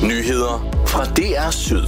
Nyheder fra DR Syd.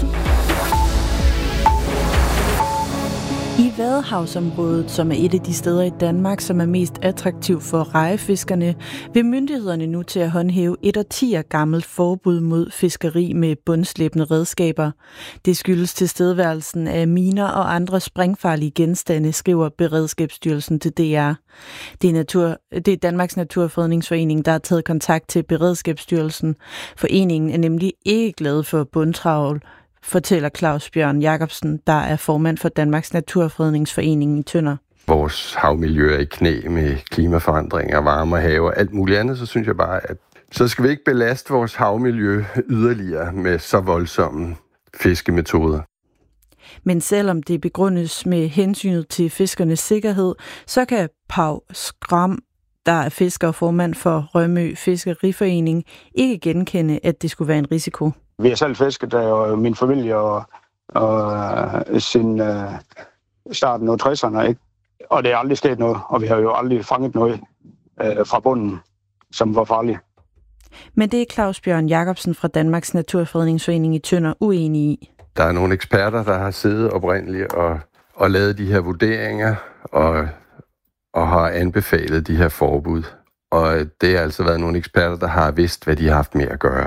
I Vadehavsområdet, som er et af de steder i Danmark, som er mest attraktiv for rejefiskerne, vil myndighederne nu til at håndhæve et årtier gammelt forbud mod fiskeri med bundslæbende redskaber. Det skyldes tilstedeværelsen af miner og andre sprængfarlige genstande, skriver Beredskabsstyrelsen til DR. Det er Danmarks Naturfredningsforening, der har taget kontakt til Beredskabsstyrelsen. Foreningen er nemlig ikke glad for bundtrawl, fortæller Claus Bjørn Jacobsen, der er formand for Danmarks Naturfredningsforening i Tønder. Vores havmiljø er i knæ med klimaforandringer, varme have og alt muligt andet, så synes jeg bare, at så skal vi ikke belaste vores havmiljø yderligere med så voldsomme fiskemetoder. Men selvom det begrundes med hensynet til fiskernes sikkerhed, så kan Pau Skram, der er fisker og formand for Rømø Fiskeriforening, ikke genkende, at det skulle være en risiko. Vi har selv fisket, og min familie, og siden starten af 60'erne, ikke? Og det er aldrig sket noget, og vi har jo aldrig fanget noget fra bunden, som var farligt. Men det er Claus Bjørn Jacobsen fra Danmarks Naturfredningsforening i Tønder uenig i. Der er nogle eksperter, der har siddet oprindeligt og lavet de her vurderinger og har anbefalet de her forbud. Og det har altså været nogle eksperter, der har vidst, hvad de har haft med at gøre.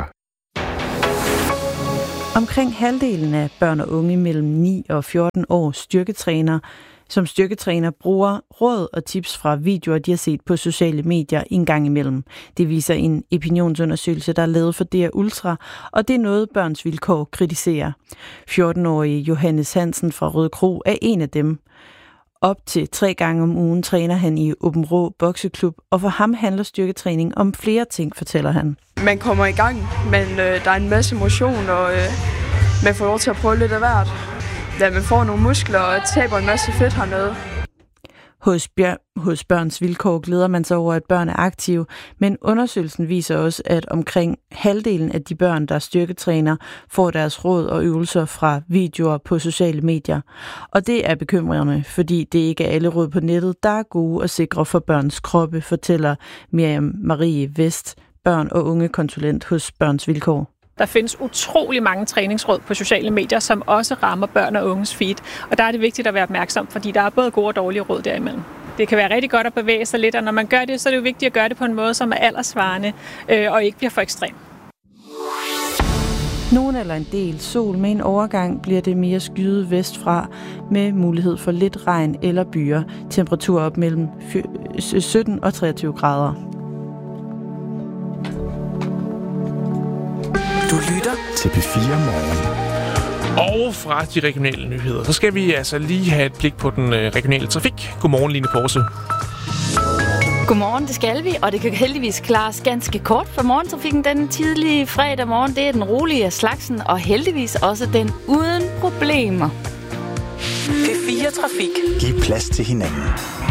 Omkring halvdelen af børn og unge mellem 9 og 14 år som styrketræner bruger råd og tips fra videoer, de har set på sociale medier en gang imellem. Det viser en opinionsundersøgelse, der er lavet for DR Ultra, og det er noget Børns Vilkår kritiserer. 14-årige Johannes Hansen fra Røde Kro er en af dem. Op til 3 gange om ugen træner han i Åben Rå Bokseklub, og for ham handler styrketræning om flere ting, fortæller han. Man kommer i gang, men der er en masse motion, og man får lov til at prøve lidt af hvert. Ja, man får nogle muskler og taber en masse fedt hernede. Hos Børns Vilkår glæder man sig over, at børn er aktive, men undersøgelsen viser også, at omkring halvdelen af de børn, der styrketræner, får deres råd og øvelser fra videoer på sociale medier. Og det er bekymrende, fordi det ikke er alle råd på nettet, der er gode og sikre for børns kroppe, fortæller Miriam Marie Vest, børn- og ungekonsulent hos Børns Vilkår. Der findes utrolig mange træningsråd på sociale medier, som også rammer børn og unges feed. Og der er det vigtigt at være opmærksom, fordi der er både gode og dårlige råd derimellem. Det kan være rigtig godt at bevæge sig lidt, og når man gør det, så er det jo vigtigt at gøre det på en måde, som er alderssvarende og ikke bliver for ekstrem. Nogen eller en del sol, med en overgang bliver det mere skyet vestfra med mulighed for lidt regn eller byer. Temperatur op mellem 17 og 23 grader. Du lytter til P4 Morgen. Og fra de regionale nyheder, så skal vi altså lige have et blik på den regionale trafik. Godmorgen, Line Porse. Godmorgen, det skal vi, og det kan heldigvis klares ganske kort, for morgentrafikken den tidlige fredag morgen, det er den rolige af slagsen, og heldigvis også den uden problemer. P4 Trafik. Giv plads til hinanden.